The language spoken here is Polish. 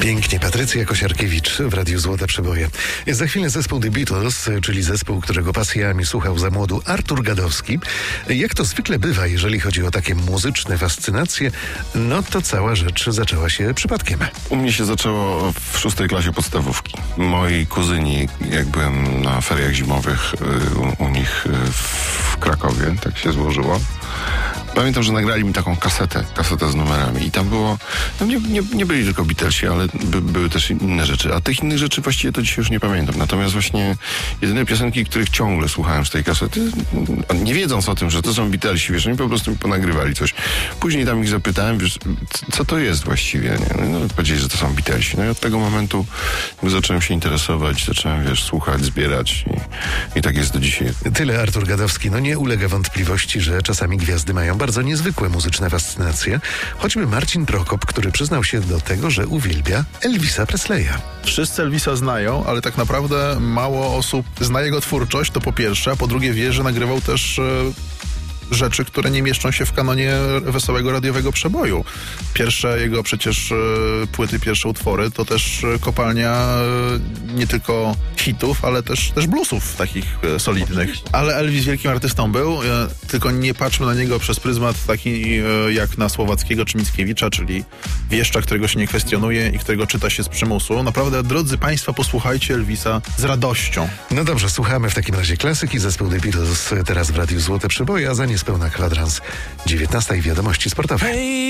Pięknie, Patrycja Kosiarkiewicz w Radiu Złote Przeboje. Za chwilę zespół The Beatles, czyli zespół, którego pasjami słuchał za młodu Artur Gadowski. Jak to zwykle bywa, jeżeli chodzi o takie muzyczne fascynacje, no to cała rzecz zaczęła się przypadkiem. U mnie się zaczęło w 6. klasie podstawówki. Moi kuzyni, jak byłem na feriach zimowych u nich w Krakowie, tak się złożyło. Pamiętam, że nagrali mi taką kasetę z numerami i tam było, no nie byli tylko Beatlesi, ale były też inne rzeczy, a tych innych rzeczy właściwie to dzisiaj już nie pamiętam. Natomiast właśnie jedyne piosenki, których ciągle słuchałem z tej kasety, nie wiedząc o tym, że to są Beatlesi, wiesz, oni po prostu mi ponagrywali coś. Później tam ich zapytałem, wiesz, co to jest właściwie, nie? No, powiedzieli, że to są Beatlesi. No i od tego momentu zacząłem się interesować, zacząłem, wiesz, słuchać, zbierać i tak jest do dzisiaj. Tyle Artur Gadowski. No nie ulega wątpliwości, że czasami gwiazdy mają bardzo niezwykłe muzyczne fascynacje. Choćby Marcin Prokop, który przyznał się do tego, że uwielbia Elvisa Presleya. Wszyscy Elvisa znają, ale tak naprawdę mało osób zna jego twórczość, to po pierwsze, a po drugie wie, że nagrywał też rzeczy, które nie mieszczą się w kanonie wesołego radiowego przeboju. Pierwsze jego przecież płyty, pierwsze utwory to też kopalnia nie tylko hitów, ale też bluesów takich solidnych. Ale Elvis wielkim artystą był, tylko nie patrzmy na niego przez pryzmat taki jak na Słowackiego czy Mickiewicza, czyli wieszcza, którego się nie kwestionuje i którego czyta się z przymusu. Naprawdę, drodzy Państwo, posłuchajcie Elvisa z radością. No dobrze, słuchamy w takim razie klasyki. Zespół The Beatles teraz w Radiu Złote Przeboje, a za niespełna kwadrans 19 wiadomości sportowe.